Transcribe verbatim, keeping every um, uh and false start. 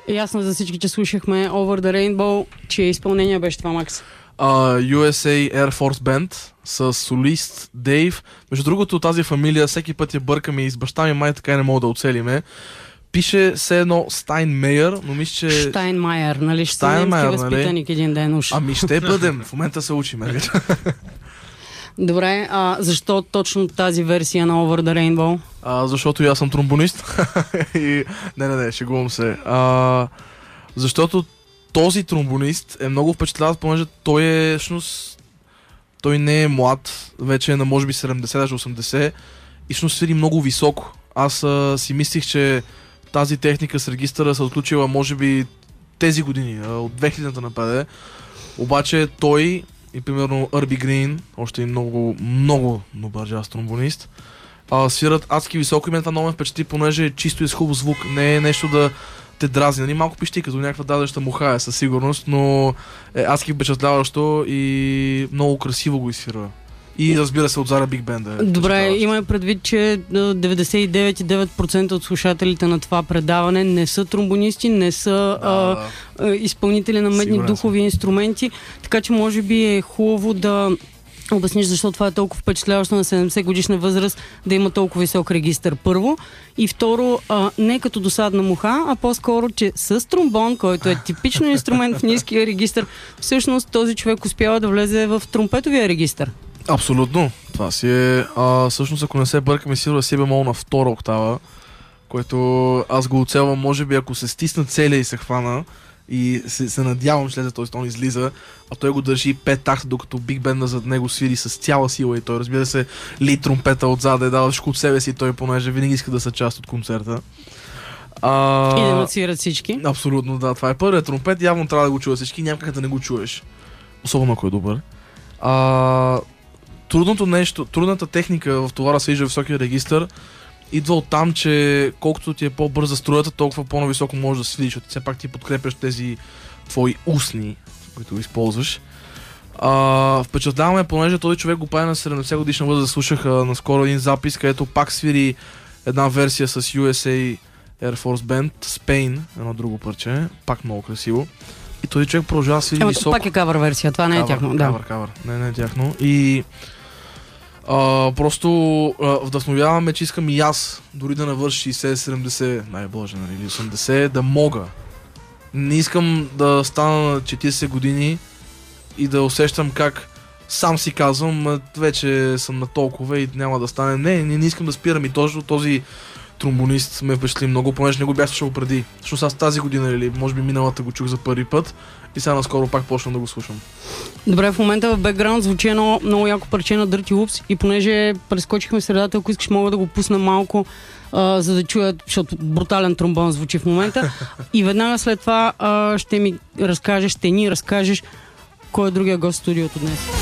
Ясно за всички, че слушахме Over the Rainbow. Чие изпълнение беше това, Макс? Uh, ю ес ей Air Force Band с солист Дейв. Между другото, тази фамилия всеки път я бъркаме и с баща ми май така не мога да оцелиме. Пише все едно Стайнмейер, но мисля, че... Штайнмайер, нали? Ще са немски възпитаник един ден уж. Ами ще бъдем, в момента се учим. Добре, а защо точно тази версия на Over the Rainbow? А, защото и аз съм тромбонист. и... Не, не, не, шегувам се. А, защото този тромбонист е много впечатляващ, понеже той е всъщност... Той не е млад, вече е на може би седемдесет, даже осемдесет и всъщност свири много високо. Аз а, си мислих, че тази техника с регистъра се отключила може би тези години, а, от две хилядната нападе. Обаче той и примерно Ърби Грин, още и много, много добър джаз тромбонист, а, свират адски високо и мен това много ме впечатли, понеже е чисто и с хубав звук, не е нещо да те дразни, нали? Малко пищи като някаква дадеща муха е със сигурност, но е адски впечатляващо и много красиво го изсвира. И разбира се от Зара Биг Бенда. Е Добре, имаме предвид, че деветдесет и девет цяло и девет процента от слушателите на това предаване не са тромбонисти, не са да, а, а, изпълнители на медни Сигурен духови съм. инструменти, така че може би е хубаво да обясниш защо това е толкова впечатляващо на седемдесет годишна възраст да има толкова висок регистър, първо. И второ, а, не като досадна муха, а по-скоро, че с тромбон, който е типично инструмент в ниския регистър, всъщност този човек успява да влезе в тромпетовия регистър. Абсолютно. Това си е... А, всъщност, ако не се бъркаме, сигурно си бемол на втора октава, което аз го оцелвам, може би, ако се стисна целия и се хвана и се, се надявам, че този тон излиза, а той го държи пет такта, докато Биг Бенда зад него свири с цяла сила и той, разбира се, лид тромпета отзад е дал всичко от себе си, той понеже винаги иска да са част от концерта. А... И да нацират всички. Абсолютно, да. Това е първият тромпет, явно трябва да го чуя всички, няма как да не го чуеш. Особено ако е добър. А... Трудното нещо, трудната техника в това да свижда високия регистър идва от там, че колкото ти е по-бърза струята, толкова по-нависоко можеш да свидиш, защото все пак ти подкрепяш тези твои устни, които използваш. А, впечатляваме, понеже този човек го прави на седемдесет годишна възраст. Слушах а, наскоро един запис, където пак свири една версия с ю ес ей Air Force Band, Spain, едно друго парче, пак много красиво. И този човек продължава да свири Ема, високо. пак е кавър версия, това не е кавър, тяхно. Кавър, да. кавър, не, не е тяхно. И а, просто а, вдъхновяваме, че искам и аз, дори да навърши шейсет седемдесет, най-боже, нали, или осемдесет, да мога. Не искам да стана на четиридесет години и да усещам как сам си казвам, вече съм на толкова и няма да стане. Не, не, не искам да спирам и точно този тромбонист ме впечатли много, понеже не го бях слушал преди. Защото аз тази година или може би миналата го чух за първи път и сега наскоро пак почвам да го слушам. Добре, в момента в бекграунд звучи едно много яко парче на Dirty Loops и понеже прескочихме средата, ако искаш мога да го пусна малко, а, за да чуят, защото брутален тромбон звучи в момента. И веднага след това а, ще ми разкажеш, ще ни разкажеш кой е другия гост в студиото днес.